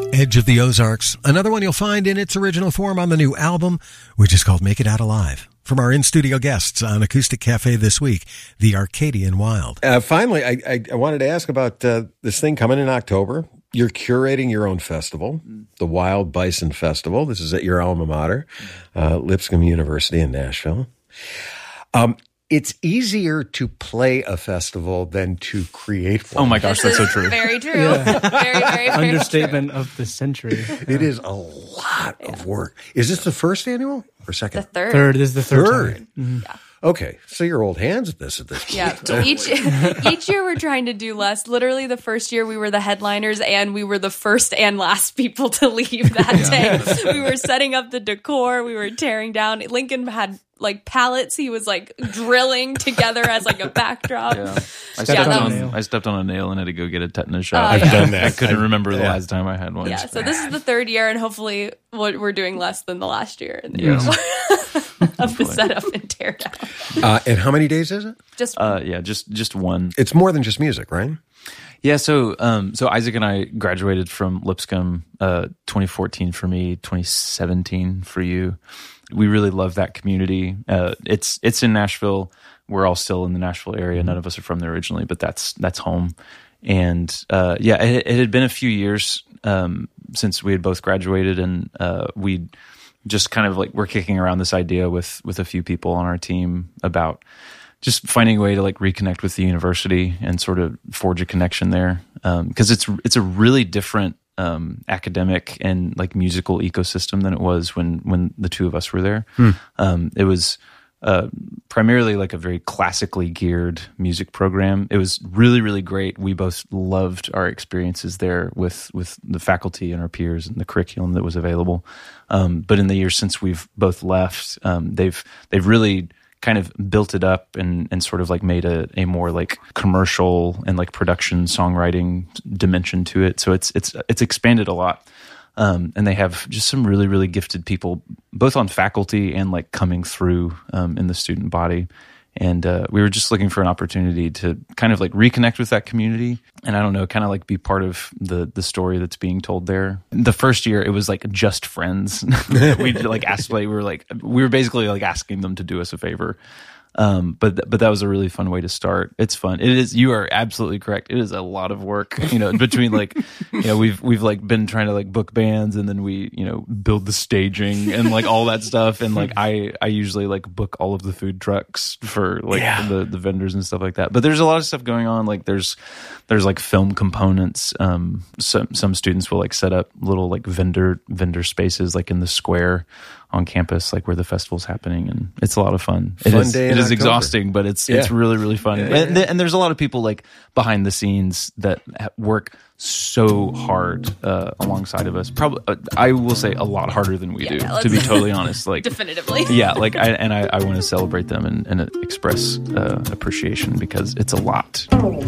Edge of the Ozarks, another one you'll find in its original form on the new album, which is called Make It Out Alive. From our in-studio guests on Acoustic Cafe this week, the Arcadian Wild. Finally, I wanted to ask about this thing coming in October. You're curating your own festival, the Wild Bison Festival. This is at your alma mater, Lipscomb University in Nashville. It's easier to play a festival than to create one. Oh my gosh, that's so true. Very true. Yeah. Very Understatement true. Of the century. It is a lot of work. Is this the first annual or second? The third. Third is the third. Mm-hmm. Yeah. Okay, so you're old hands at this point. Yeah, each year we're trying to do less. Literally, the first year we were the headliners, and we were the first and last people to leave that day. We were setting up the decor. We were tearing down. Lincoln had like pallets. He was like drilling together as like a backdrop. Yeah. I stepped on a nail and had to go get a tetanus shot. I've done that. I couldn't remember the last time I had one. Yeah, so this is the third year, and hopefully we're doing less than the last year. And of the setup and tear down. And how many days is it? Just one. It's more than just music, right? Yeah, so Isaac and I graduated from Lipscomb 2014 for me, 2017 for you. We really love that community. It's in Nashville. We're all still in the Nashville area. None of us are from there originally, but that's home. And it had been a few years since we had both graduated, and we just kind of like we're kicking around this idea with a few people on our team about just finding a way to like reconnect with the university and sort of forge a connection there, because it's a really different academic and like musical ecosystem than it was when the two of us were there. It was primarily like a very classically geared music program. It was really, really great. We both loved our experiences there with the faculty and our peers and the curriculum that was available. But in the years since we've both left, they've really kind of built it up and sort of like made a more like commercial and like production songwriting dimension to it. So it's expanded a lot. And they have just some really, really gifted people, both on faculty and like coming through in the student body. And we were just looking for an opportunity to kind of like reconnect with that community. And I don't know, kind of like be part of the story that's being told there. The first year, it was like just friends. We like asked, like, we were basically like asking them to do us a favor. But that was a really fun way to start. It's fun. It is. You are absolutely correct. It is a lot of work, between like, we've like been trying to like book bands, and then we, build the staging and like all that stuff. And like, I usually like book all of the food trucks for like the vendors and stuff like that. But there's a lot of stuff going on. Like there's like film components. Some students will like set up little like vendor spaces like in the square on campus, like where the festival's happening, and it's a lot of fun. It is exhausting, but it's really, really fun. And there's a lot of people like behind the scenes that work so hard alongside of us. Probably, I will say, a lot harder than we do. To be totally honest, like definitively, like I want to celebrate them and express appreciation because it's a lot.